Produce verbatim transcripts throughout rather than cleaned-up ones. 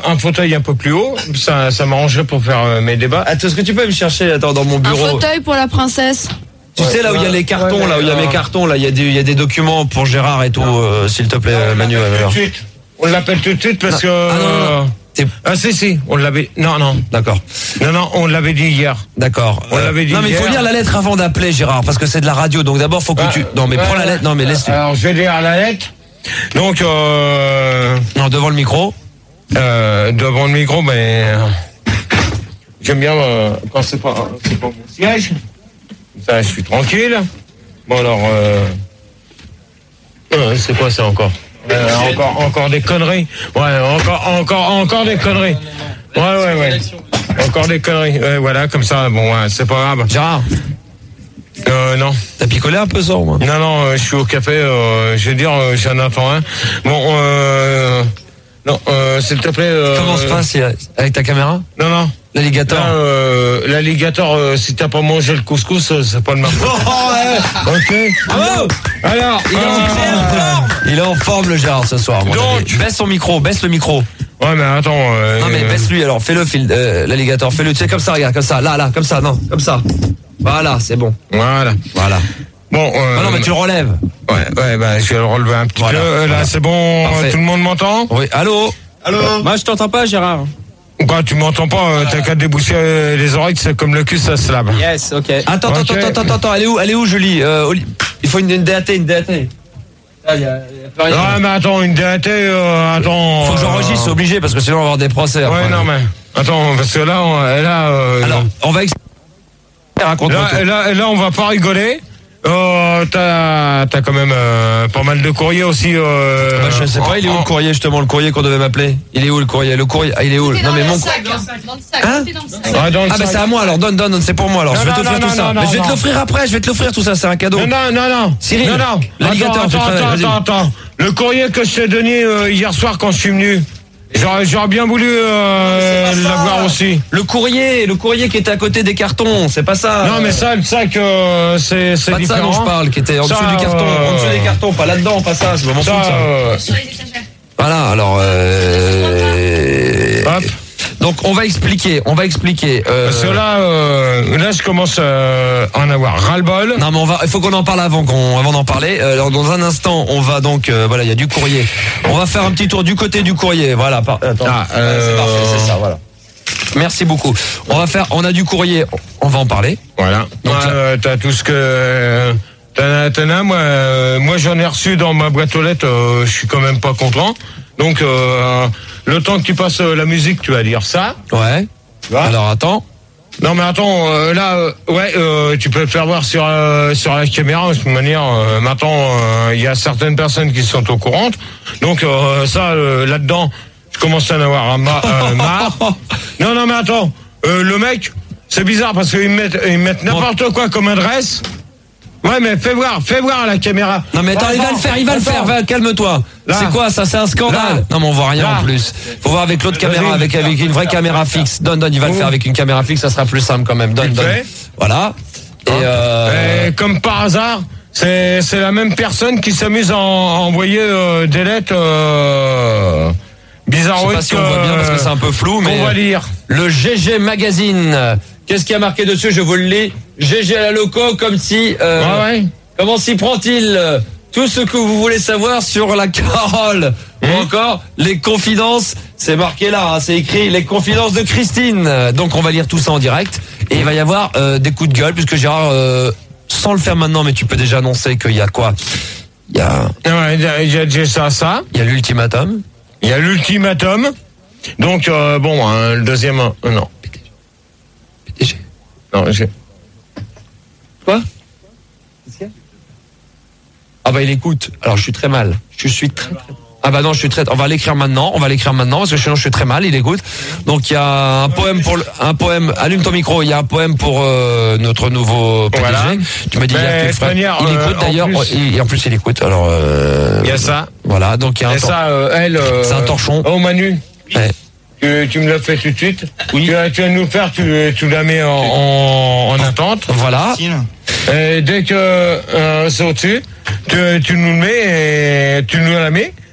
un fauteuil un peu plus haut, ça, ça m'arrangerait pour faire euh, mes débats. Attends, est-ce que tu peux me chercher, attends, dans mon bureau? Un fauteuil pour la princesse. Tu Ouais, sais, là où il y a les cartons, ouais, là où il y a ouais. mes cartons, là, il y a des, il y a des documents pour Gérard et tout, euh, s'il te plaît, on Manuel. l'appelle tout alors. de suite. On l'appelle tout de suite parce Non. que. Ah, non, non, non. T'es- Ah si si, on l'avait. Non non. D'accord. Non non, on l'avait dit hier. D'accord. On l'avait dit non, mais il faut hier. lire la lettre avant d'appeler, Gérard, parce que c'est de la radio. Donc d'abord, faut que Ah, tu. Non, mais ouais, prends la ouais. lettre. Non, mais laisse. Alors je vais lire la lettre. Donc euh, Non, devant le micro. euh, devant le micro, mais euh, j'aime bien euh, quand c'est pas c'est pas mon siège. Ça, je suis tranquille. Bon alors, euh, euh, c'est quoi ça encore euh, Encore encore des conneries. Ouais, encore encore encore des conneries. Ouais ouais ouais. Encore des conneries. Ouais, voilà, comme ça. Bon, ouais, c'est pas grave. Gérard, Euh, non. t'as picolé un peu ça, au moins. Non, non, euh, je suis au café, euh, je vais dire, euh, j'en attends un. Bon, euh, non, euh, s'il te plaît. Euh, Comment se passe euh, avec ta caméra? Non, non. L'alligator. Là, euh, l'alligator, euh, si t'as pas mangé le couscous, euh, c'est pas de ma faute. Ok. Bravo. Alors, Il est en euh, forme. Il est en forme, le Gérard, ce soir. mon Donc. ami. Baisse son micro, baisse le micro. ouais, mais attends. Euh, Non, mais euh, baisse-lui alors, fais-le, fil, euh, l'alligator, fais-le, tu sais, comme ça, regarde, comme ça, là, là, comme ça, non, comme ça. Voilà, c'est bon. Voilà. Voilà. Bon. Euh, Ah non, mais tu le relèves. Ouais, ouais, bah, je vais le relever un petit Voilà, peu. Euh, Là, voilà. c'est bon. Parfait. Tout le monde m'entend? Oui, allô? Allô? Moi, je t'entends pas, Gérard. Quoi, tu m'entends pas? euh, T'as qu'à déboucher euh, les oreilles, c'est comme le cul, ça se lave. Yes, ok. Attends, Ok. attends, attends, attends, attends, elle est où, elle est où, Julie? Euh, Oli- il faut une, une D A T, une D A T. Ah, y a, y a plus rien. Ouais, mais attends, une D A T, euh, attends. Faut que j'enregistre, c'est euh, obligé, parce que sinon on va avoir des procès. après. Ouais, non, mais. Attends, parce que là, on, là, euh, Alors, on va expliquer. Raconte-moi là, tout. là, là, on va pas rigoler. Euh, t'as, t'as quand même euh, pas mal de courriers aussi. Euh, Bah, je sais pas, il est où le courrier, justement, le courrier qu'on devait m'appeler? Il est où le courrier? Le courrier, ah, il est où? Non, mais mon. sac, dans le sac. Dans le sac. Hein Tout est dans le sac. Ah, dans le Ah, bah, sac. c'est à moi, alors, donne, donne, donne, c'est pour moi, alors. Non, Je vais non, t'offrir non, tout ça. non, Mais je vais non, te non. l'offrir après, je vais te l'offrir tout ça, c'est un cadeau. Non, non, non, non. Cyril, non, non. l'alligator, Attends, tu attends, préfères, attends, vas-y. attends, attends. Le courrier que je t'ai donné euh, hier soir quand je suis venu, j'aurais, j'aurais bien voulu euh, l'avoir aussi. Le courrier, le courrier qui était à côté des cartons, c'est pas ça. Non, mais ça, le sac, euh, c'est, c'est Pas de ça différent. dont je parle, qui était en Ça, dessous du carton, euh, en dessous des cartons, pas là-dedans, pas ça, je m'en fous de Ça, ça. euh, Sur les étagères. Voilà, alors euh... hop. donc on va expliquer, on va expliquer. Euh... Parce que là, euh, là, je commence euh, à en avoir ras-le-bol. Non mais on va, il faut qu'on en parle avant qu'on, avant d'en parler. Euh, Alors dans un instant, on va donc, euh, voilà, il y a du courrier. On va faire un petit tour du côté du courrier. Voilà. Par... Attends. Ah, Ouais, euh, c'est parfait, c'est ça. Voilà. Merci beaucoup. On va faire, on a du courrier. On va en parler. Voilà. Donc, Ouais, ça- euh, t'as tout ce que euh, t'en as, t'en as, moi, euh, moi j'en ai reçu dans ma boîte aux lettres. Euh, je suis quand même pas content. Donc euh, le temps que tu passes euh, la musique, tu vas dire ça. Ouais. Tu vois. Alors attends. Non mais attends, euh, là, euh, ouais, euh, tu peux le faire voir sur euh, sur la caméra. De toute manière, euh, maintenant, euh, il y a certaines personnes qui sont au courant. Donc euh, ça, euh, là-dedans, je commence à en avoir un ma- euh, marre. Non, non, mais attends, euh, le mec, c'est bizarre parce qu'ils mettent ils mettent n'importe quoi comme adresse. Ouais, mais fais voir, fais voir à la caméra. Non mais attends, il va le faire, il va le faire. Va, calme-toi. Là. C'est quoi ça? C'est un scandale. Là. Non mais on voit rien Là. en plus. Faut voir avec l'autre caméra, Vas-y. avec avec une vraie caméra fixe. Donne, donne. Il va le Oh. faire avec une caméra fixe, ça sera plus simple quand même. Donne, Tu le donne. fais Voilà. Et euh... Et comme par hasard, c'est c'est la même personne qui s'amuse à, en- à envoyer euh, des lettres euh, je sais bizarroïdes. pas si on voit bien parce que c'est un peu flou, mais On va lire. le G G Magazine. Qu'est-ce qui a marqué dessus? Je vous le lis. G G à la loco, comme si. Euh, Ah ouais. Comment s'y prend-il? Tout ce que vous voulez savoir sur la Carole. Ou encore, les confidences. C'est marqué là, hein, c'est écrit les confidences de Christine. Donc on va lire tout ça en direct. Et il va y avoir euh, des coups de gueule, puisque Gérard, euh, sans le faire maintenant, mais tu peux déjà annoncer qu'il y a quoi? Il y a, Ouais, il y a- il y a déjà ça, ça. il y a l'ultimatum. Il y a l'ultimatum. Donc euh, bon, hein, le deuxième, euh, non, P D G. non, j'ai. Quoi? Ah bah il écoute. Alors je suis très mal. Je suis très très. Ah bah non, je suis très. On va l'écrire maintenant. On va l'écrire maintenant parce que sinon je suis très mal. Il écoute. Donc il y a un poème pour le... un poème. Allume ton micro. Il y a un poème pour euh, notre nouveau P D G. Voilà. Tu m'as dit Mais hier que tu le de ferais. manière, Il écoute euh, en d'ailleurs. plus- Oh, il- et en plus il écoute. Alors. Euh... Il y a ça. Voilà. Donc il y a un. Et tor- ça, euh, elle. euh, C'est un torchon. Oh Manu. Ouais. Tu, tu me l'as fait tout de suite. Oui. Tu, vas- tu vas nous le faire. Tu, tu la mets en, en, en attente. Voilà. Et dès que euh, c'est au-dessus, tu, tu nous le mets et tu nous la mets.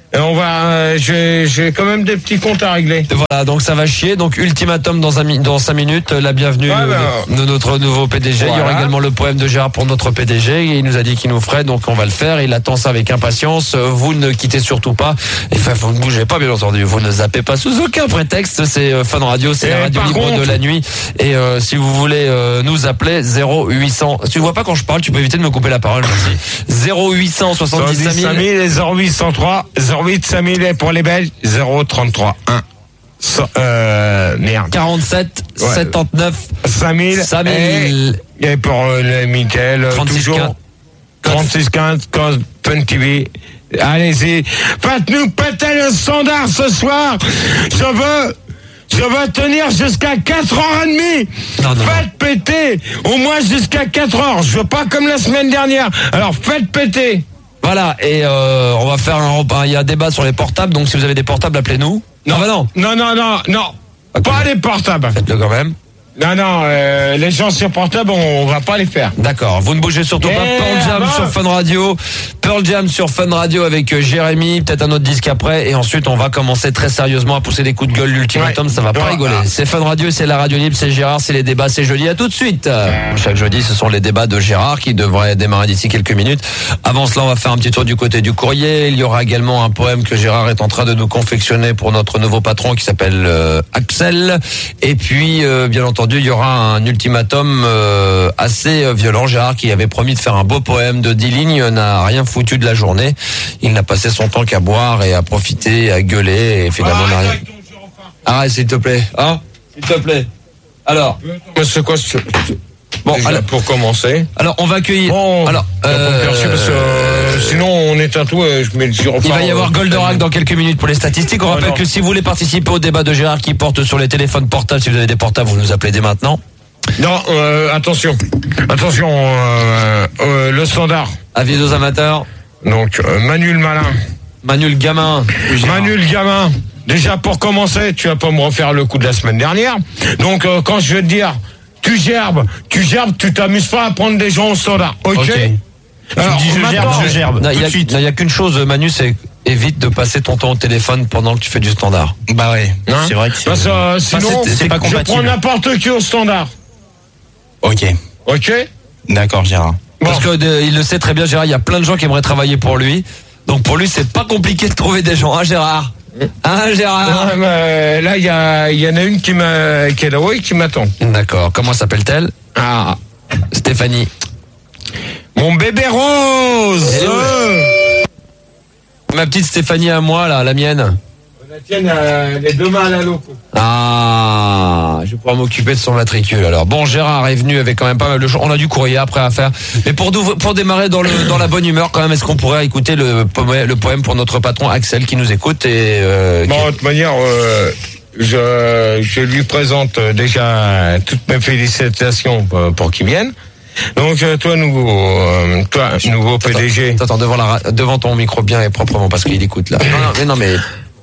Et on va, euh, j'ai, j'ai quand même des petits comptes à régler. Voilà, donc ça va chier. Donc ultimatum dans un mi- dans cinq minutes, la bienvenue Ouais, euh, ben, de, de notre nouveau P D G. voilà. Il y aura également le poème de Gérard pour notre P D G. Et il nous a dit qu'il nous ferait, donc on va le faire. Il attend ça avec impatience. Euh, Vous ne quittez surtout pas. Et enfin, vous ne bougez pas, bien entendu. Vous ne zappez pas sous aucun prétexte. C'est euh, Fun Radio, c'est Et la radio par libre contre- de la nuit. Et euh, si vous voulez euh, nous appeler, zéro huit cents. Si tu vois pas quand je parle, tu peux éviter de me couper la parole. Merci. zéro huit cent soixante-dix-cinq cinq mille. mille et zéro huit cent trois, zéro huit cinq mille et pour les Belges, zéro trente-trois un. So- euh, merde. quarante-sept Ouais. soixante-neuf cinq mille. cinq mille. Et, et pour euh, le Mickaël, euh, trente-six toujours. quinze. trente-six quinze, cause Fun T V. Allez-y. Faites-nous péter le standard ce soir. Je veux, je veux tenir jusqu'à quatre heures trente. Non, non, Faites péter. Au moins jusqu'à quatre heures. Je veux pas comme la semaine dernière. Alors faites péter. Voilà, et euh, on va faire un repas. Il y a un débat sur les portables, donc si vous avez des portables, appelez-nous. Non, bah non. Non, non, non, non. Ok. Pas les portables. Faites-le quand même. Non, non, euh, les gens sur portable, on, on va pas les faire. D'accord, vous ne bougez surtout pas. Yeah, Pearl Jam bah. sur Fun Radio. Pearl Jam sur Fun Radio avec euh, Jérémy, peut-être un autre disque après. Et ensuite, on va commencer très sérieusement à pousser des coups de gueule. L'ultimatum, Ouais. ça va pas Ouais. rigoler. Ah. C'est Fun Radio, c'est la radio libre, c'est Gérard, c'est les débats, c'est jeudi. À tout de suite. Euh, Chaque jeudi, ce sont les débats de Gérard qui devraient démarrer d'ici quelques minutes. Avant cela, on va faire un petit tour du côté du courrier. Il y aura également un poème que Gérard est en train de nous confectionner pour notre nouveau patron qui s'appelle euh, Axel. Et puis, euh, bien entendu, il y aura un ultimatum euh, assez euh, violent. Gérard, qui avait promis de faire un beau poème de dix lignes, n'a rien foutu de la journée. Il n'a passé son temps qu'à boire et à profiter, à gueuler, et finalement n'a rien. Arrête, s'il te plaît. Hein? S'il te plaît. Alors. Mais c'est quoi ce... Bon, Déjà, alors, pour commencer. alors, on va accueillir. Bon, alors, on va pas me faire chier parce que euh, sinon on éteint tout et je mets le gyrophare. il va y avoir euh, Goldorak dans quelques minutes pour les statistiques. On Oh, rappelle non. que si vous voulez participer au débat de Gérard qui porte sur les téléphones portables, si vous avez des portables, vous nous appelez dès maintenant. Non, euh, attention. Attention, euh, euh, le standard. Avis aux amateurs. Donc, euh, Manu le malin. Manu le gamin. Manu le gamin. Déjà, pour commencer, tu vas pas me refaire le coup de la semaine dernière. Donc, euh, quand je vais te dire, tu gerbes, tu gerbes, tu t'amuses pas à prendre des gens au standard. Ok, Ok. Alors, dis je maintenant- gerbe, je gerbe. Non, tout il y de a- suite. non, il y a qu'une chose, Manu, c'est évite de passer ton temps au téléphone pendant que tu fais du standard. Bah ouais, Hein c'est vrai que c'est... Parce que, euh, sinon, c'est- c'est pas je prends compatible. n'importe qui au standard. Ok, Ok. d'accord Gérard. Bon. Parce que de- il le sait très bien, Gérard, il y a plein de gens qui aimeraient travailler pour lui. Donc pour lui, c'est pas compliqué de trouver des gens, hein, Gérard? Hein, Gérard? Ouais, mais là, il y, a- il y en a une qui m'a, qui est là, oui, qui m'attend. D'accord. Comment s'appelle-t-elle? Ah, Stéphanie. mon bébé rose. Elle est où, Euh. Ma petite Stéphanie à moi, là, la mienne. La tienne, euh, elle est demain à la loco. Ah, je vais pouvoir m'occuper de son matricule. Alors bon, Gérard est venu avec quand même pas mal de choses. On a du courrier après à faire. Mais pour, dou- pour démarrer dans, le, dans la bonne humeur, quand même, est-ce qu'on pourrait écouter le, poème- le poème pour notre patron Axel qui nous écoute et euh, qui- Bon, de toute manière, euh, je, je lui présente euh, déjà toutes mes félicitations pour, pour qu'il vienne. Donc, euh, toi, nouveau, euh, toi, nouveau P D G. Attends, attends, devant, la, ra- devant ton micro bien et proprement parce qu'il écoute là. Non, non, mais non, mais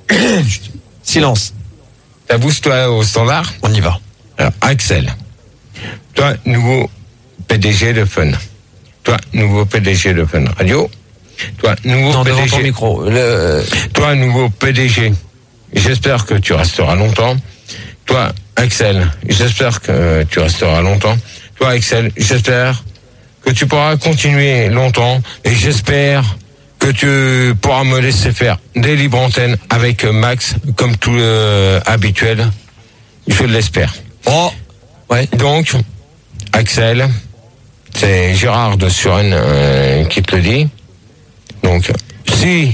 silence. T'avoues-toi au standard. On y va. Alors, Axel. Toi, nouveau P D G de Fun. Toi, nouveau P D G de Fun Radio. Toi, nouveau Non, devant P D G. ton micro. Le... Toi, nouveau P D G. J'espère que tu resteras longtemps. Toi, Axel, j'espère que tu resteras longtemps. Toi, Axel, j'espère que tu pourras continuer longtemps et j'espère que tu pourras me laisser faire des libres antennes avec Max comme tout euh, habituel. Je l'espère. Oh, ouais. Donc, Axel, c'est Gérard de Suresnes euh, qui te le dit. Donc, si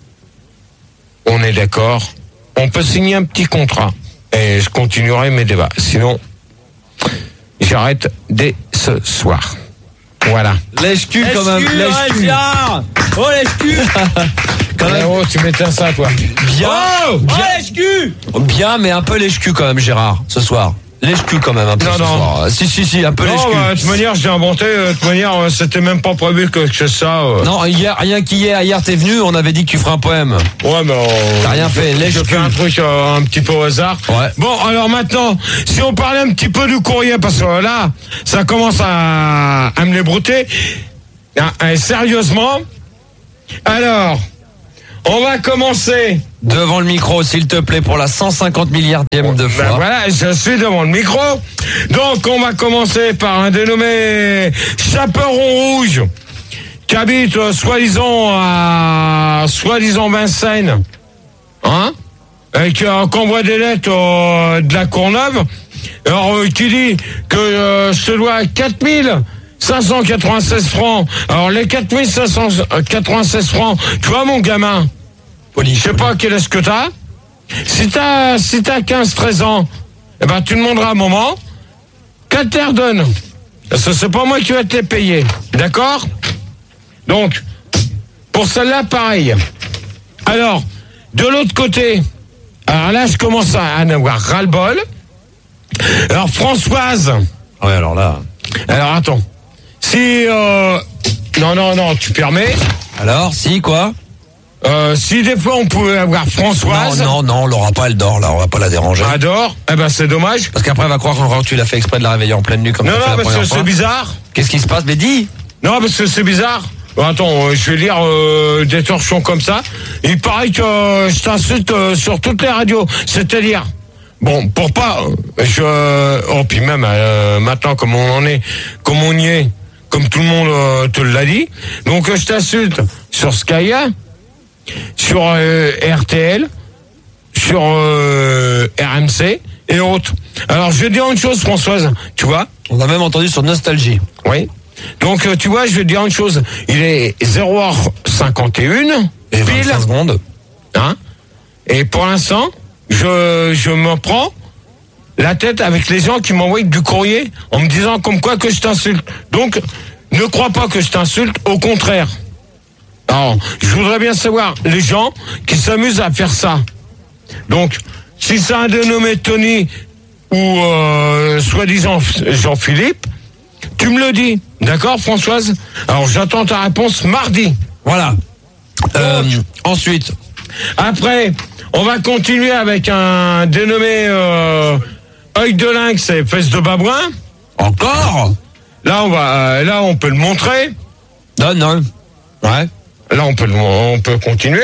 on est d'accord, on peut signer un petit contrat et je continuerai mes débats. Sinon, j'arrête dès ce soir. Voilà. Lèche-cul quand même. Lèche-cul. Oh lèche-cul. Oh, tu m'éteins ça, toi. Bien. Oh bien. lèche-cul. Bien, mais un peu lèche-cul quand même, Gérard, ce soir. Lèche-cul quand même un peu Non, ce non. soir. Si, si, si, un peu Non, lèche-cul. bah, de toute manière, j'ai inventé. euh, De toute manière, euh, c'était même pas prévu que je fasse ça. euh. Non, hier, rien qu'hier, hier t'es venu, on avait dit que tu ferais un poème. Ouais, mais euh, T'as rien fait, je- lèche Je fais cul. un truc euh, un petit peu au hasard. Ouais. Bon, alors maintenant, si on parlait un petit peu du courrier, parce que là, ça commence à, à me les brouter. Ah, ah, sérieusement. Alors, on va commencer. Devant le micro, s'il te plaît, pour la cent cinquante milliardième de fois. Ben voilà, je suis devant le micro. Donc, on va commencer par un dénommé Chaperon Rouge, qui habite, euh, soi-disant, à, soi-disant Vincennes. Hein? Et qui euh, envoie des lettres euh, de la Courneuve. Alors, euh, qui dit que euh, je te dois quatre mille cinq cent quatre-vingt-seize francs. Alors, les quatre mille cinq cent quatre-vingt-seize francs, tu vois, mon gamin, Poli, je sais pas quel âge que t'as. Si t'as, si t'as quinze treize ans, eh ben, tu demanderas à maman qu'elle te les redonne. Parce que c'est pas moi qui vais te les payer. D'accord? Donc, pour celle-là, pareil. Alors, de l'autre côté, alors là, je commence à en avoir ras-le-bol. Alors, Françoise. Ouais, alors là. Alors, attends. Si, euh, non, non, non, tu permets. Alors, si, quoi? Euh, si des fois on pouvait avoir Françoise. Non, non, non, on l'aura pas, elle dort, là, on va pas la déranger. Adore. Eh ben, c'est dommage. Parce qu'après, elle va croire que tu l'as fait exprès de la réveiller en pleine nuit comme Non, tu non, fait la parce que première c'est fois. bizarre. Qu'est-ce qui se passe? Mais dis! Non, parce que c'est bizarre. Bon, attends, euh, je vais lire euh, des torchons comme ça. Il paraît que euh, je t'insulte euh, sur toutes les radios. C'est-à-dire, bon, pour pas, euh, je, oh, puis même euh, maintenant, comme on en est, comme on y est, comme tout le monde euh, te l'a dit, donc euh, je t'insulte sur Sky, sur euh, R T L, sur euh, R M C et autres. Alors, je vais dire une chose, Françoise, tu vois. On a même entendu sur Nostalgie. Oui. Donc, euh, tu vois, je vais te dire une chose. Il est zéro heure cinquante et une. Et pile. vingt-cinq secondes. Hein? Et pour l'instant, je, je me prends la tête avec les gens qui m'envoient du courrier en me disant comme quoi que je t'insulte. Donc, ne crois pas que je t'insulte, au contraire. Alors, je voudrais bien savoir les gens qui s'amusent à faire ça. Donc, si c'est un dénommé Tony ou euh, soi-disant Jean-Philippe, tu me le dis. D'accord, Françoise? Alors, j'attends ta réponse mardi. Voilà. Euh, ensuite. Après, on va continuer avec un dénommé euh, œil de lynx et fesses de babouin. Encore? Là, on va, euh, là, on peut le montrer. Non, non. Ouais. Là, on peut, le, on peut continuer.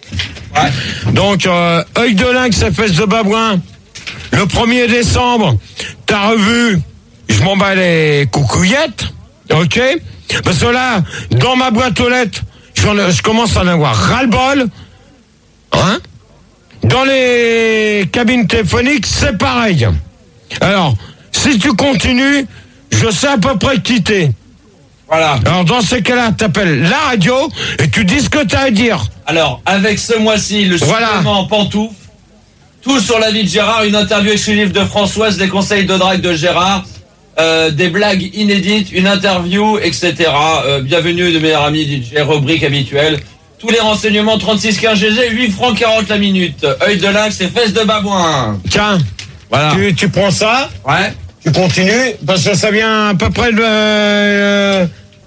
Ouais. Donc, euh, œil de lynx et fesses de babouin. Le premier décembre, t'as revu, je m'en bats les coucouillettes, ok? Parce que là, dans ma boîte aux lettres, j'en, je commence à en avoir ras-le-bol. Hein? Dans les cabines téléphoniques, c'est pareil. Alors, si tu continues, je sais à peu près qui t'es. Voilà. Alors, dans ces cas-là, t'appelles la radio et tu dis ce que t'as à dire. Alors, avec ce mois-ci, le Voilà. supplément en pantoufle, tout sur la vie de Gérard, une interview exclusive de Françoise, des conseils de drague de Gérard, euh, des blagues inédites, une interview, et cetera. Euh, bienvenue de meilleurs amis D J, rubrique habituelle. Tous les renseignements trente-six quinze G G, huit francs quarante la minute. Œil de lynx et fesses de babouin. Tiens, Voilà. tu, tu prends ça, Ouais. tu continues, parce que ça vient à peu près de... Euh,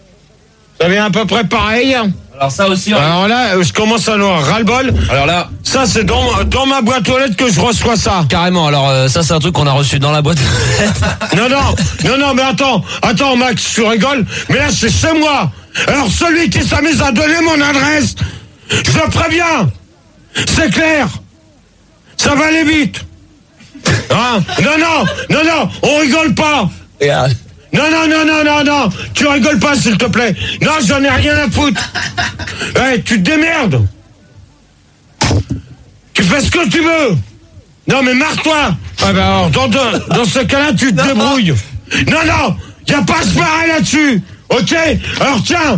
ça vient à peu près pareil. Alors ça aussi. On... Alors là, je commence à avoir ras-le-bol. Alors là. Ça, c'est dans, dans ma boîte aux lettres que je reçois ça. Carrément. Alors euh, ça, c'est un truc qu'on a reçu dans la boîte. Non, non, non, non, mais attends, attends, Max, tu rigoles, mais là, c'est chez moi. Alors, celui qui s'amuse à donner mon adresse, je le préviens, c'est clair, ça va aller vite. Hein? Non, non, non, non, on rigole pas. Non, non, non, non, non, non, tu rigoles pas, s'il te plaît. Non, j'en ai rien à foutre. Hey, tu te démerdes. Tu fais ce que tu veux. Non, mais marre-toi. Ah ben alors, dans, dans, dans ce cas-là, tu te débrouilles. Non, non, y a pas à se marrer là-dessus. Ok? Alors tiens.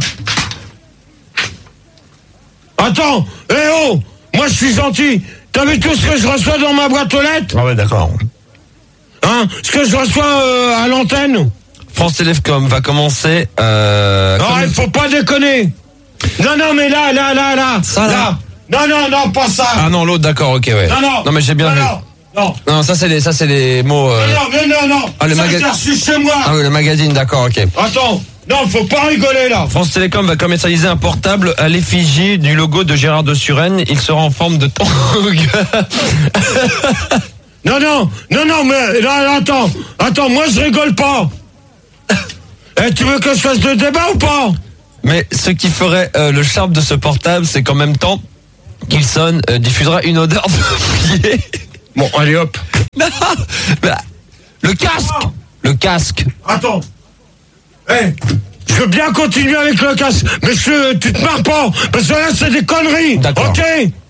Attends, eh oh, moi je suis gentil. T'as vu tout ce que je reçois dans ma boîte aux lettres? Ah ouais, d'accord. Hein? Ce que je reçois euh, à l'antenne? France Télécom va commencer. Euh, Non, comme- il faut pas déconner. Non, non, mais là, là, là, là. Ça, là. Non, non, non, pas ça. Ah non, l'autre, d'accord, ok, ouais. Non, non. Non, mais j'ai bien non, vu. non, non. Non, ça c'est les, ça c'est les mots. euh, Non, mais non, non. Ah, le ça, maga- j'ai reçu chez moi. Ah oui, le magazine, d'accord, ok. Attends. Non, faut pas rigoler, là. France Télécom va commercialiser un portable à l'effigie du logo de Gérard de Suresnes. Il sera en forme de tong. Non, non, non, non, mais non, attends, attends, moi je rigole pas. Eh, tu veux que je fasse le débat ou pas? Mais ce qui ferait euh, le charme de ce portable, c'est qu'en même temps, qu'Ilson euh, diffusera une odeur de pied. Bon, allez hop. Non, bah, le casque, le casque. Attends. Hey, je veux bien continuer avec le casque, mais je, tu te marres pas, parce que là c'est des conneries. D'accord. Ok.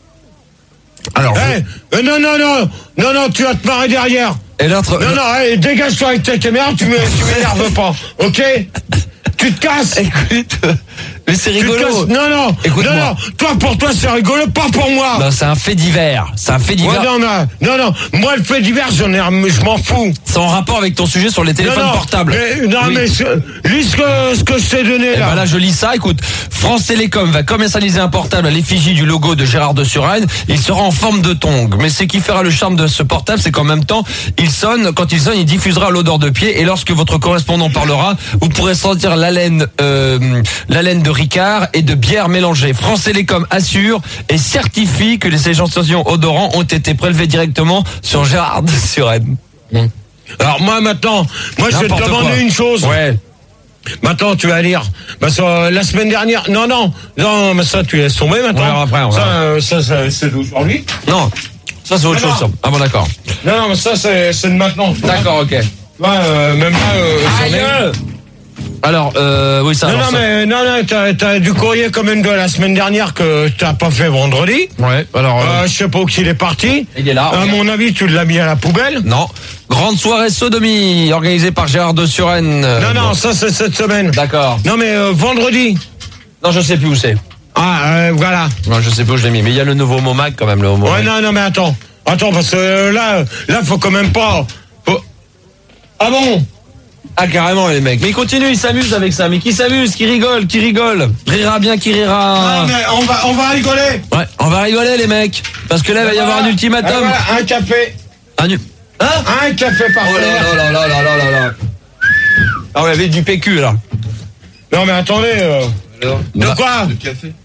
Alors, Hey, euh, non, non, non, non, non, tu vas te marrer derrière. et l'autre, Non, non, hey, dégage-toi avec ta caméra, tu me, tu m'énerves pas, ok? Tu te casses. écoute, mais c'est Tu te rigolo. casses. Non, non, Écoute-moi. non, non, toi pour toi c'est rigolo, pas pour moi. Non, c'est un fait divers. C'est un fait divers. Ouais, non, non, non, non, moi le fait divers, j'en ai, je m'en fous. C'est en rapport avec ton sujet sur les téléphones non, non, portables. Mais, non, Oui. mais ce- lis ce que, ce que je t'ai donné Eh là. ben là, je lis ça. Écoute, France Télécom va commercialiser un portable à l'effigie du logo de Gérard de Suresnes. Il sera en forme de tongue. Mais ce qui fera le charme de ce portable, c'est qu'en même temps, il sonne. Quand il sonne, il diffusera l'odeur de pied. Et lorsque votre correspondant parlera, vous pourrez sentir l'haleine, euh, l'haleine de Ricard et de bière mélangée. France Télécom assure et certifie que les échantillons odorants ont été prélevés directement sur Gérard de Suresnes. Alors moi maintenant, moi je vais te N'importe demander quoi. une chose. Ouais. Maintenant, tu vas lire. Parce que euh, la semaine dernière, non, non, non, mais ça, tu laisses tomber maintenant. On verra après, on ça, verra. euh, ça, ça, c'est d'aujourd'hui. Non, ça c'est autre Non, chose. non. ça. Ah bon, d'accord. Non, non, mais ça, c'est, c'est de maintenant. tu vois. D'accord, ok. Tu vois, euh, même là, euh, j'en ai- Aïe. Alors, euh, oui, ça. Non, alors, non, ça- mais non, non, t'as, t'as du courrier quand même de la semaine dernière que t'as pas fait vendredi. Ouais, alors. euh, Euh, je sais pas où qu'il est parti. Il est là, À regarde. mon avis, tu l'as mis à la poubelle. Non. Grande soirée sodomie organisée par Gérard de Suresnes. Non, non, ça, c'est cette semaine. D'accord. Non, mais euh, vendredi. Non, je sais plus où c'est. Ah, euh, voilà. Non, je sais plus où je l'ai mis. Mais il y a le nouveau Momac quand même, le Momac. Ouais, non, non, mais attends. Attends, parce que euh, là, là, faut quand même pas. Faut... Ah bon? Ah, carrément, les mecs. Mais il continue, il s'amuse avec ça. Mais qui s'amuse, qui rigole, qui rigole. Rira bien, qui rira. Ah, mais on va, on va rigoler. Ouais, on va rigoler, les mecs. Parce que là, il va y avoir un ultimatum. Ah, voilà, un café. Un u- Hein? Un café par Oh là terre. là là là là là là. Ah ouais, avec du P Q, là. Non, mais attendez. euh, De Bah, quoi? Café.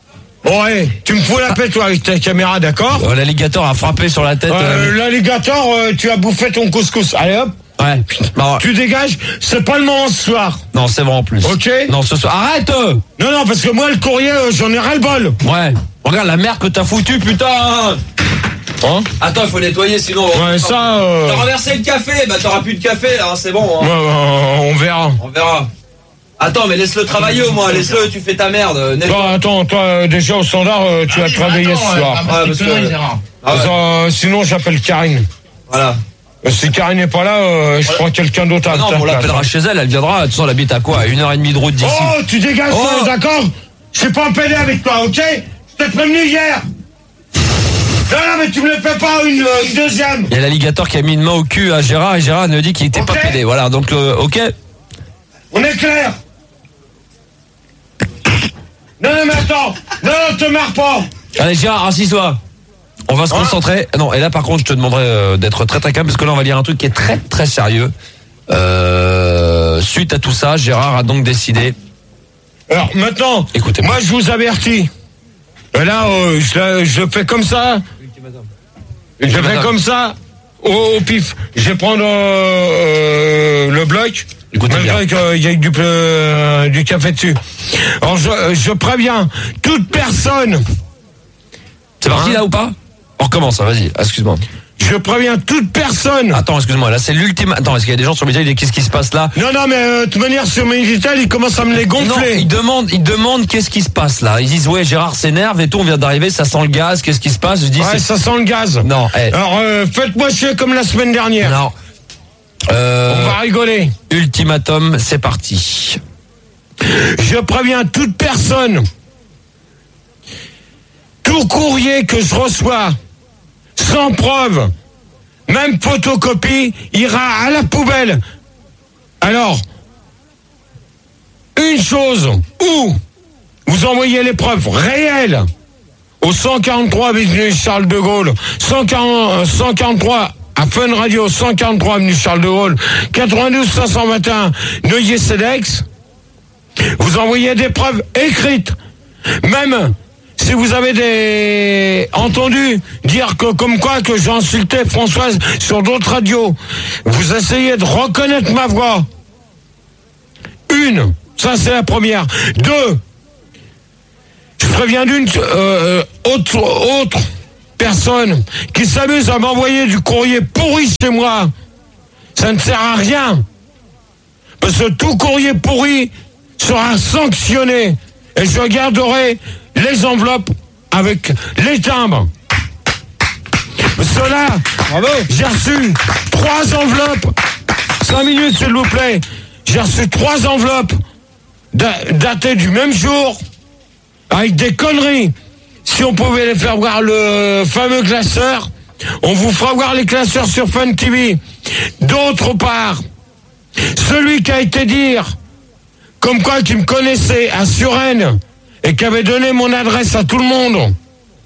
Ouais, tu me fous la paix, toi, avec ta caméra, d'accord? euh, L'alligator a frappé sur la tête. Euh, euh, L'alligator, euh, tu as bouffé ton couscous. Allez hop, Ouais. Non, tu dégages. C'est pas le moment ce soir. non, c'est vrai en plus. Ok. Non, ce soir. Arrête euh Non, non, parce que moi, le courrier, euh, j'en ai ras le bol. Ouais. Regarde la merde que t'as foutu, putain. Hein? Attends, il faut nettoyer, sinon. Ouais, ça, euh, T'as renversé le café, bah t'auras plus de café là, hein, c'est bon. Hein. ouais, euh, on verra. On verra. Attends, mais laisse-le travailler au moins, laisse-le, tu fais ta merde. euh, nettoie. Toi, attends, toi, euh, déjà au standard, euh, tu vas travailler ce soir. Ah, parce que- Ah Parce ouais, que, euh, sinon, j'appelle Karine. voilà. Euh, Si Karine n'est pas là, euh, je prends quelqu'un d'autre à Ah non, ta on place. l'appellera chez elle, elle viendra. De toute façon, elle habite à quoi À une heure et demie de route d'ici. Oh, tu dégages, Oh. toi, d'accord? Je suis pas en pédé avec toi, ok? Je t'ai prévenu hier. Non, non, mais tu me le fais pas une, euh, une deuxième. Il y a l'alligator qui a mis une main au cul à Gérard et Gérard nous dit qu'il était Ok. pas pédé. Voilà, donc euh, ok. On est clair. Non, non, mais attends. Non, non, te marre pas. Allez Gérard, assis-toi. On va se Hein concentrer. Non, et là par contre, je te demanderai euh, d'être très très calme parce que là on va lire un truc qui est très très sérieux. Euh, suite à tout ça, Gérard a donc décidé. Alors, maintenant, Écoutez-moi. moi, je vous avertis. Euh, Là, euh, je, la- je fais comme ça. Je fais Ultimatum. comme ça, au, au pif. Je vais prendre euh, euh, le bloc. Écoutez Malgré qu'il y ait du, euh, du café dessus. Alors, je, je préviens toute personne. C'est parti Hein là ou pas? On recommence, hein, vas-y, excuse-moi. Je préviens toute personne. Attends, excuse-moi, là c'est l'ultime. Attends, est-ce qu'il y a des gens sur Minitel qui disent qu'est-ce qui se passe là? Non, non, mais euh, de toute manière, sur Minitel, ils commencent à me les Non, gonfler. ils demandent, ils demandent qu'est-ce qui se passe là. Ils disent ouais, Gérard s'énerve et tout, on vient d'arriver, ça sent le gaz, qu'est-ce qui se passe? Je dis Ouais, c'est- ça sent le gaz. Non, eh. Alors, euh, faites-moi chier comme la semaine dernière. non. Euh, On va rigoler. ultimatum, c'est parti. Je préviens toute personne. Tout courrier que je reçois, sans preuve, même photocopie, ira à la poubelle. Alors, une chose, ou vous envoyez les preuves réelles au cent quarante-trois avenue Charles de Gaulle, cent quarante, cent quarante-trois à Fun Radio, cent quarante-trois avenue Charles de Gaulle, quatre-vingt-douze cinq cent vingt et un Neuilly-Cedex. Vous envoyez des preuves écrites. Même si vous avez des entendu dire que comme quoi que j'ai insulté Françoise sur d'autres radios, vous essayez de reconnaître ma voix. Une, ça c'est la première. Deux, je préviens d'une euh, autre, autre personne qui s'amuse à m'envoyer du courrier pourri chez moi. Ça ne sert à rien. Parce que tout courrier pourri sera sanctionné. Et je garderai les enveloppes avec les timbres. Cela, Bravo. j'ai reçu trois enveloppes. Cinq minutes, s'il vous plaît. J'ai reçu trois enveloppes da- datées du même jour, avec des conneries. Si on pouvait les faire voir le fameux classeur, on vous fera voir les classeurs sur Fun T V. D'autre part, celui qui a été dire, comme quoi qui me connaissait à Suresnes et qui avait donné mon adresse à tout le monde,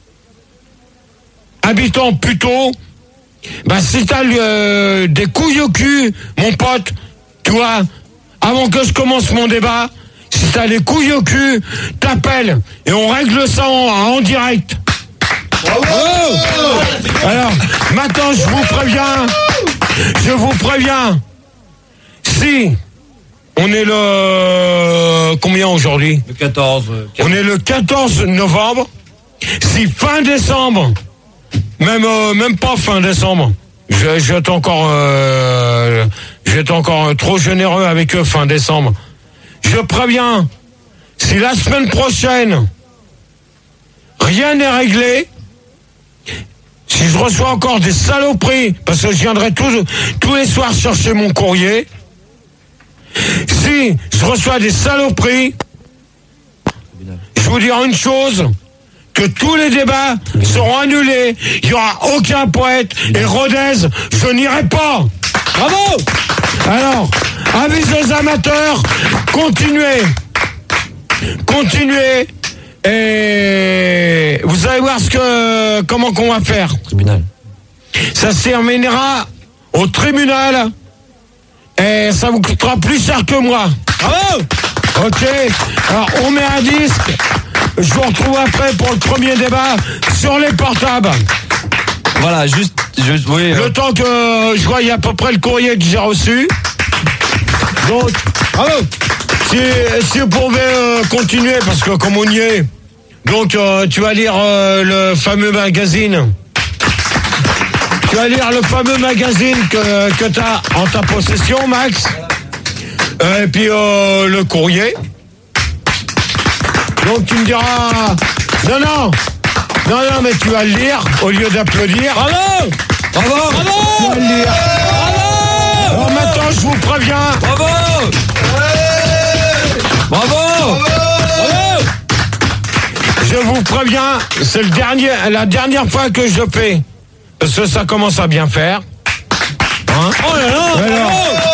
habitant Puteaux, bah si t'as euh, des couilles au cul, mon pote, tu vois, avant que je commence mon débat, si t'as des couilles au cul, t'appelles et on règle ça en, en direct. Bravo. Alors, maintenant je vous préviens, je vous préviens, si on est le combien aujourd'hui? Le quatorze. On est le quatorze novembre. Si fin décembre, même euh, même pas fin décembre, je, je vais être encore, euh, je vais être encore trop généreux avec eux fin décembre. Je préviens, si la semaine prochaine rien n'est réglé, si je reçois encore des saloperies, parce que je viendrai tous tous les soirs chercher mon courrier. Si je reçois des saloperies, je vous dire une chose, que tous les débats seront annulés, il n'y aura aucun poète, et Rodez, je n'irai pas. Bravo. Alors, avis aux amateurs, continuez, continuez, et vous allez voir ce que, comment qu'on va faire. Tribunal. Ça se terminera au tribunal, et ça vous coûtera plus cher que moi. Bravo. Ok, alors on met un disque, je vous retrouve après pour le premier débat sur les portables. Voilà, juste, juste, oui. Le euh, temps que je vois, il y a à peu près le courrier que j'ai reçu. Donc, Bravo. si, si vous pouvez euh, continuer, parce que comme on y est, donc euh, tu vas lire euh, le fameux magazine. Tu vas lire le fameux magazine que, que tu as en ta possession, Max. Euh, et puis euh, le courrier. Donc tu me diras, non, non, non, non, mais tu vas le lire au lieu d'applaudir. Bravo. Bravo. Tu vas le lire. Bravo. Alors maintenant, je vous préviens. Bravo. Bravo. Bravo. Je vous préviens, c'est le dernier, la dernière fois que je le fais. Parce que ça commence à bien faire. Hein? Oh là là. Alors,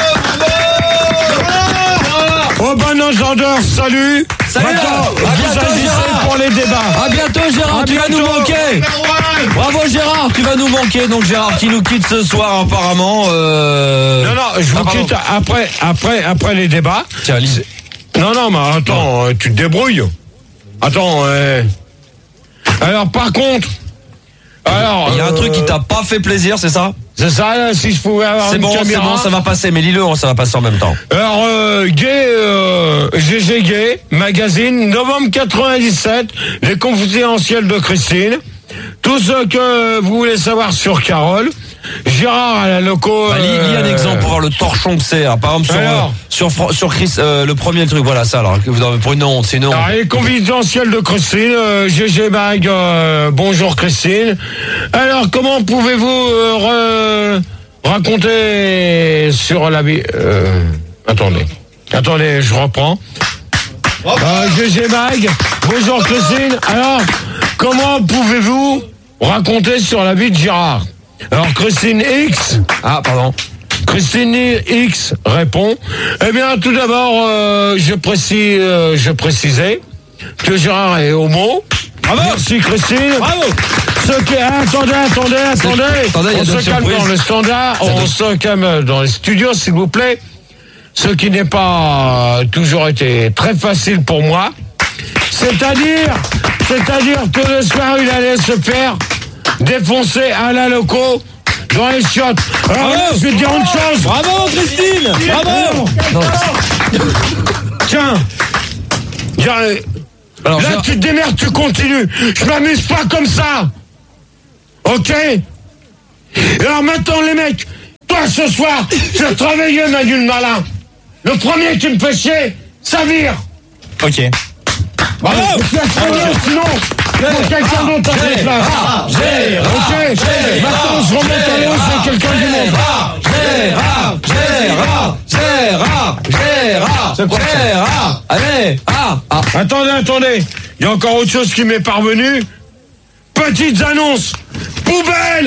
au bon entendeur, salut. Salut, Maintenant, à vous bientôt, agissez Gérard. pour les débats. À bientôt, Gérard, À tu vas nous bientôt. manquer. Bravo, Gérard, tu vas nous manquer. Donc, Gérard qui nous quitte ce soir, apparemment. Euh... Non, non, je vous Ah, pardon. quitte après, après, après les débats. Tiens, Lise. Non, non, mais attends, euh, tu te débrouilles. Attends, euh... alors par contre, alors... Il y a un euh, truc qui t'a pas fait plaisir, c'est ça? C'est ça, là, si je pouvais avoir C'est une bon, c'est caméra. bon, ça va passer. Mais lis-le, ça va passer en même temps. Alors, euh, Gay, euh, G G Gay, magazine, novembre quatre-vingt-dix-sept, les confidentiels de Christine. Tout ce que vous voulez savoir sur Carole. Gérard à la loco. Bah, lis, lis un euh, exemple pour voir le torchon que c'est. hein. Par exemple, sur, Alors. euh, sur, Fran- sur Chris, euh, le premier truc, voilà ça. Alors, que vous avez- pour une honte, c'est une honte. Alors, les confidentiels de Christine, euh, G G Mag, euh, bonjour Christine. Alors, comment pouvez-vous euh, re- raconter sur la vie... Euh, attendez, attendez, je reprends. Euh, G G Mag, bonjour Christine. Alors, comment pouvez-vous raconter sur la vie de Gérard? Alors, Christine X... Ah, pardon. Christine X répond. Eh bien, tout d'abord, euh, je précise, euh, je précisais que Gérard est homo. Bravo. Merci Christine. Bravo. Ce qui, ah, attendez, attendez, attendez. attendez, il y a on d'autres se calme surprises. dans le standard, on se calme dans les studios, s'il vous plaît. Ce qui n'est pas euh, toujours été très facile pour moi. C'est-à-dire, c'est-à-dire que le soir, il allait se faire défoncer à la loco dans les chiottes. Alors, Bravo. je vais te dire une chose. Bravo, Christine. Bravo. Tiens, Tiens, Alors, Là, Gérard- tu te démerdes, tu continues. Je m'amuse pas comme ça. Ok? Et alors maintenant, les mecs, toi, ce soir, je vais te réveiller, Manu le malin. Le premier qui me fait chier, ça vire. Ok. Bravo. Je vais te réveiller, sinon, pour quelqu'un d'autre à cette place. Ok? Maintenant, je remonte à l'eau, c'est quelqu'un du monde. Gérard, Gérard, Gérard, Gérard, C'est quoi ça? Gérard. Allez, ah, ah. Attendez, attendez. Il y a encore autre chose qui m'est parvenu. Petites annonces. Poubelle.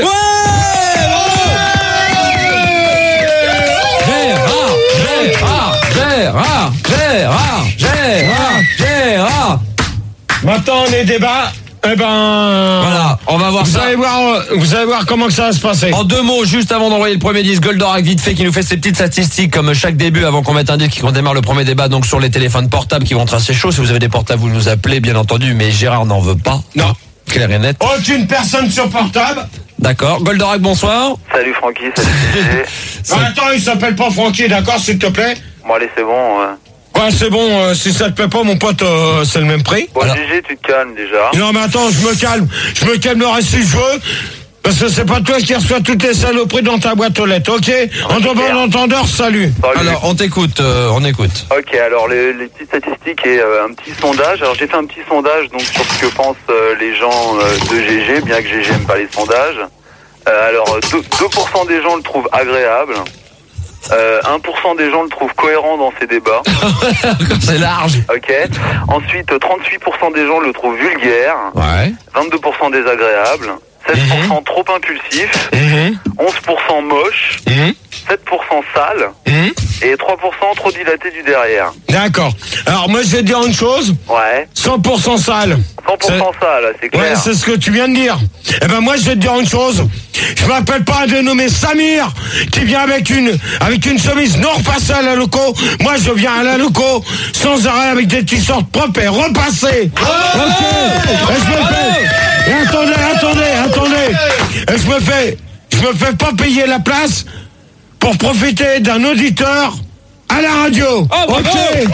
Gérard, Gérard, Gérard, Gérard, Gérard, Gérard. Maintenant, les débats. Eh ben. Voilà, on va voir Vous ça. allez voir, euh, vous allez voir comment que ça va se passer. En deux mots, juste avant d'envoyer le premier disque, Goldorak vite fait qui nous fait ses petites statistiques comme chaque début avant qu'on mette un disque et qu'on démarre le premier débat, donc sur les téléphones portables qui vont tracer chaud. Si vous avez des portables, vous nous appelez bien entendu, mais Gérard n'en veut pas. Non. Clair et net. Aucune personne sur portable. D'accord. Goldorak, bonsoir. Salut Francky, salut G G. Non, attends, il s'appelle pas Francky, d'accord, s'il te plaît. Bon allez c'est bon. Ouais, Ouais, c'est bon, euh, si ça te plaît pas, mon pote, euh, c'est le même prix. bon Alors- G G tu te calmes déjà. Non, mais attends, je me calme. Je me calmerai si je veux. Parce que c'est pas toi qui reçois toutes les saloperies dans ta boîte aux lettres, ok? En c'est bon clair. entendeur, salut. Salut. Alors, on t'écoute, euh, on écoute. Ok, alors les, les petites statistiques et euh, un petit sondage. Alors j'ai fait un petit sondage donc sur ce que pensent euh, les gens euh, de G G, bien que G G aime pas les sondages. Euh, alors deux pour cent des gens le trouvent agréable. Euh, un pour cent des gens le trouvent cohérent dans ses débats. C'est large. Ok. Ensuite, trente-huit pour cent des gens le trouvent vulgaire. Ouais. vingt-deux pour cent désagréable. seize pour cent trop impulsif. Mhm, onze pour cent moche. mhm, sept pour cent sale. mhm. Et trois pour cent trop dilaté du derrière. D'accord. Alors, moi, je vais te dire une chose. Ouais. cent pour cent sale. cent pour cent sale, c'est Ouais, clair. c'est ce que tu viens de dire. Eh ben moi je vais te dire une chose. Je m'appelle pas un dénommé Samir qui vient avec une avec une chemise non repassée à la loco. Moi je viens à la loco sans arrêt avec des t-shirts propres et repassés. Ok. Et je me fais. Et attendez, attendez, attendez. Et je me fais. Je me fais pas payer la place pour profiter d'un auditeur à la radio. Ok.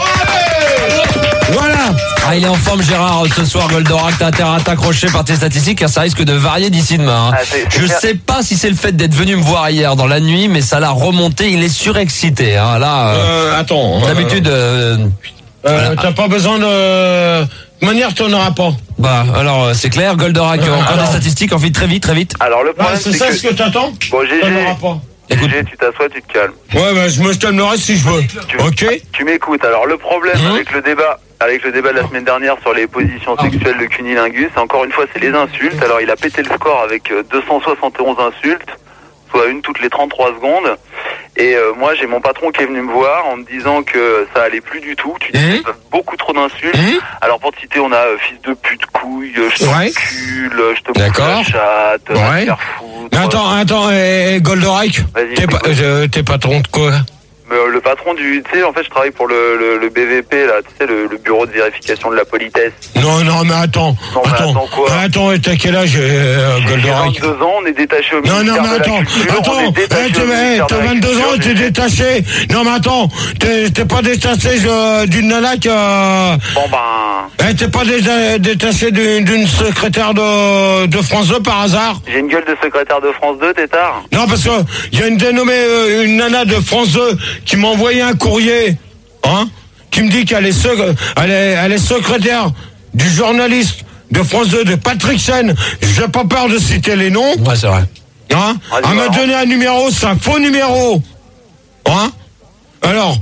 Voilà. Ah, il est en forme, Gérard, ce soir, Goldorak. T'as intérêt à t'accrocher par tes statistiques, car ça risque de varier d'ici demain. hein. Ah, c'est- c'est Je clair. sais pas si c'est le fait d'être venu me voir hier dans la nuit, mais ça l'a remonté. Il est surexcité. Hein. Là, euh, Euh, attends. euh, d'habitude, euh, Euh, t'as pas besoin de... De toute manière, t'en auras pas. bah, alors euh, c'est clair, Goldorak. Euh, encore alors. des statistiques, en vite, très vite, très vite. Alors le Ouais, problème c'est c'est ça que... ce que t'attends. Bon G T'en G, auras pas. G G, tu t'assois, tu te calmes. Ouais, bah, je me calmerai si je veux. Tu, Ok. tu m'écoutes. Alors le problème Hein avec le débat, avec le débat de la semaine dernière sur les positions sexuelles de Cunilingus, encore une fois, c'est les insultes. Alors il a pété le score avec euh, deux cent soixante et onze insultes, soit une toutes les trente-trois secondes. Et euh, moi, j'ai mon patron qui est venu me voir en me disant que ça allait plus du tout. Tu dis Mmh. beaucoup trop d'insultes. Mmh. Alors pour te citer, on a euh, fils de pute, couille, euh, je Ouais. t'encule, euh, je te pousse D'accord. la chatte, euh, va te Ouais. faire foutre. Mais attends, attends, et, et Goldorak, Vas-y, t'es, pa- écoute. euh, t'es patron de quoi? Mais, euh, le patron du, tu sais, en fait, je travaille pour le, le, le B V P là, tu sais, le, le bureau de vérification de la politesse. Non, non, mais attends. Non, mais attends, attends quoi attends, et t'as quel âge, euh, J'ai Goldorak? vingt-deux ans, on est détaché au Non, ministère non, mais de la attends, Culture, on est attends, détaché eh, t'es, au eh, ministère de t'as la vingt-deux ans, Culture, t'es j'ai- détaché. Non, mais attends, t'es, t'es pas détaché euh, d'une nana qui a... Bon ben, Eh, t'es pas dé- détaché d'une, d'une secrétaire de, de France deux par hasard? j'ai une gueule de secrétaire de France deux, tétard. Non, parce que il y a une dénommée, euh, une nana de France deux qui m'a envoyé un courrier, hein, qui me dit qu'elle est, sec- elle est, elle est secrétaire du journaliste de France deux, de Patrick Sen. J'ai pas peur de citer les noms, Ouais, c'est vrai. hein. Vas-y, Elle m'a alors. donné un numéro, c'est un faux numéro, hein. Alors,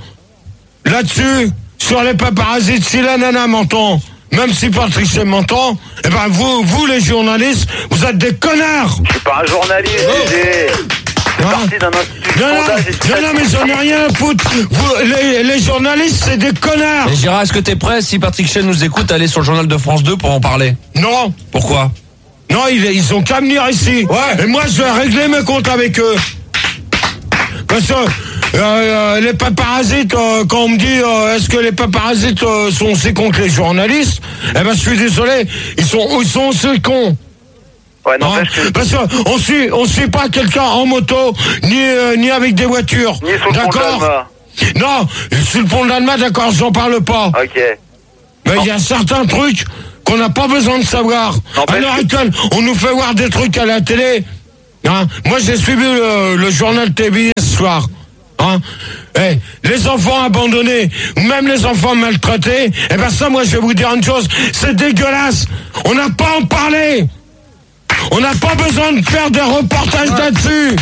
là-dessus, sur les paparasites, si la nana m'entend, même si Patrick Sen m'entend, eh ben vous, vous les journalistes, vous êtes des connards. Je suis pas un journaliste, G G. C'est Hein parti d'un institut de Non, non, sondage et de non, non, mais j'en ai rien à foutre. Vous, les, les journalistes, c'est des connards. Et Gérard, est-ce que t'es prêt, si Patrick Chen nous écoute, à aller sur le journal de France deux pour en parler? Non, Pourquoi? non, ils, ils ont qu'à venir ici. Ouais. Et moi, je vais régler mes comptes avec eux. Parce que euh, euh, les paparasites, euh, quand on me dit euh, est-ce que les paparasites euh, sont aussi cons que les journalistes, eh ben, je suis désolé, ils sont, ils sont aussi cons. Ouais, Hein, n'empêche que... parce qu'on suit, on suit pas quelqu'un en moto, ni, euh, ni avec des voitures. Ni sous le pont de D'accord? l'Alma. Non, sur le pont de l'Alma, d'accord, j'en parle pas. Ok. ben, il y a certains trucs qu'on n'a pas besoin de savoir. Non, à ben, l'heure je- actuelle, on nous fait voir des trucs à la télé. Hein, moi, j'ai suivi le, le journal télévisé ce soir. Hein, eh, les enfants abandonnés, ou même les enfants maltraités, eh ben ça, moi, je vais vous dire une chose, c'est dégueulasse. On n'a pas à en parler. On n'a pas besoin de faire des reportages là-dessus.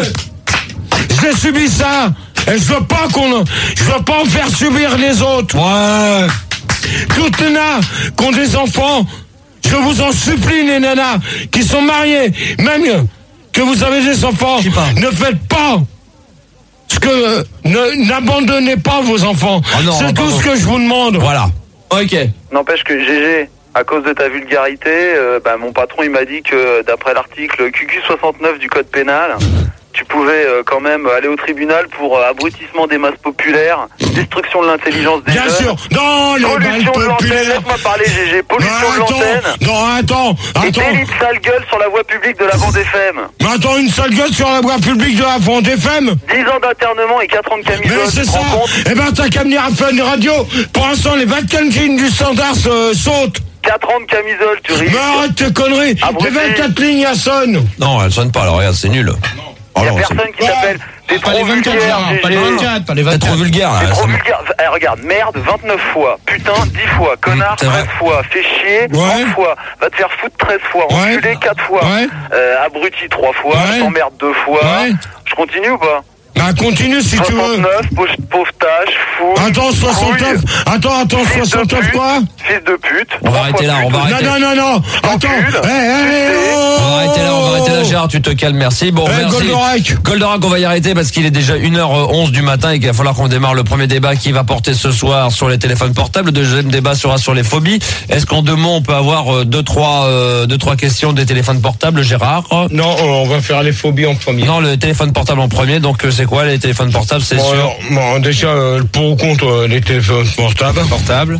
J'ai subi ça. Et je veux pas qu'on, je veux pas en faire subir les autres. Ouais. Toutes les nanas qui ont des enfants, je vous en supplie, les nanas qui sont mariées, même que vous avez des enfants, ne faites pas ce que, euh, ne- n'abandonnez pas vos enfants. Ah non, C'est tout pardon. ce que je vous demande. Voilà. Ok. N'empêche que G G, à cause de ta vulgarité, euh, bah, mon patron il m'a dit que d'après l'article Q Q soixante-neuf du code pénal, tu pouvais euh, quand même aller au tribunal pour euh, abrutissement des masses populaires, destruction de l'intelligence des Bien jeunes, sûr, dans les balles pollution de l'antenne, populaires. laisse-moi parler G G, pollution de attends, l'antenne non, attends, et attends. délit de sale gueule sur la voie publique de la bande F M. Mais attends, une sale gueule sur la voie publique de la Fond F M. dix ans d'internement et quatre ans de Mais camisole, c'est tu te ça. rends compte? Eh ben, t'as qu'à venir à faire une radio. Pour l'instant, les vingt-quatre lignes du standard se sautent. quatre ans de camisole, tu ris. Mais arrête tes conneries. Abruti. Les vingt-quatre lignes, elles sonnent. Non, elle sonne pas, alors regarde, c'est nul. Il y a Alors, c'est- personne qui t'appelle. T'es Pas trop les vingt-quatre, vulgaire, Gérard, G G. pas les vingt-quatre, pas les T'es trop vingt-quatre. vulgaire, là. T'es trop ça me- vulgaire. Eh, regarde, merde, vingt-neuf fois. Putain, dix fois. Connard, c'est vrai. treize fois. Fais chier, Ouais. trente fois. Va te faire foutre treize fois. Ouais. Enculé, quatre fois. Ouais. Euh, abruti, trois fois. Ouais. T'emmerde, deux fois. Ouais. Je continue ou pas? Bah, continue si tu veux. soixante-neuf, pauvre, pauvre tâche, fou. Attends, soixante-neuf. Attends, attends, Fils de soixante-neuf pute. quoi? Fils de pute. On va trois arrêter fois là, on pute. va Non, arrêter. non, non, non. Attends. T'encules. Eh, eh, oh. On va arrêter là, on va arrêter là, Gérard, tu te calmes, merci. Bon, Eh, merci. Goldorak. Goldorak, on va y arrêter parce qu'il est déjà une heure onze du matin et qu'il va falloir qu'on démarre le premier débat qui va porter ce soir sur les téléphones portables. Le deuxième débat sera sur les phobies. Est-ce qu'en deux mots, on peut avoir euh, deux, trois, euh, deux, trois questions des téléphones portables, Gérard? Non, on va faire les phobies en premier. Non, le téléphone portable en premier. Donc, euh, c'est quoi les téléphones portables? C'est Bon, sûr. alors, bon, déjà, euh, le pour ou contre euh, les téléphones portables. Portable.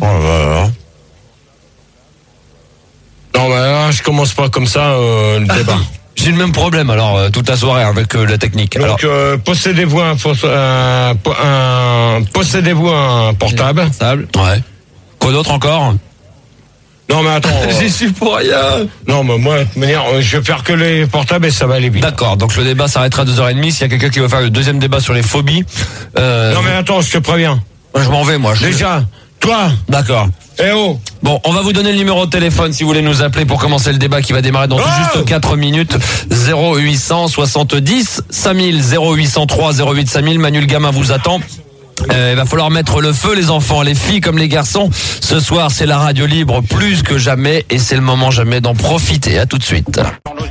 Non, bah là, je commence pas comme ça euh, le débat. J'ai le même problème alors euh, toute la soirée avec euh, la technique. Alors, Donc, euh, possédez-vous un, fos- un, po- un- possédez-vous un portable. portable. Ouais. Quoi d'autre encore? Non, mais attends. euh, J'y suis pour rien. non, mais moi, de toute manière, euh, je vais faire que les portables et ça va aller vite. D'accord, donc le débat s'arrêtera à deux heures trente. S'il y a quelqu'un qui veut faire le deuxième débat sur les phobies, euh, Non, mais attends, je te préviens. je m'en vais moi. Je... Déjà, toi, D'accord. eh oh, Bon, on va vous donner le numéro de téléphone si vous voulez nous appeler pour commencer le débat qui va démarrer dans tout Oh juste quatre minutes. zéro huit cent soixante-dix cinq mille, zéro huit cent trois zéro huit cinq mille. Manu le gamin vous attend. Euh, il va falloir mettre le feu, les enfants, les filles comme les garçons. Ce soir, c'est la radio libre plus que jamais et c'est le moment jamais d'en profiter. À tout de suite.